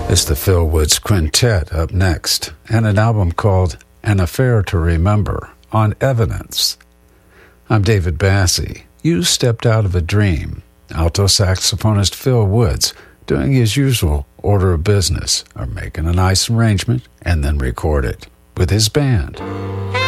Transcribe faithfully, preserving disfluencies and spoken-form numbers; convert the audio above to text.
It's the Phil Woods Quintet up next, and an album called An Affair to Remember on Evidence. I'm David Bassie. You stepped out of a dream. Alto saxophonist Phil Woods doing his usual order of business, or making a nice arrangement and then record it with his band.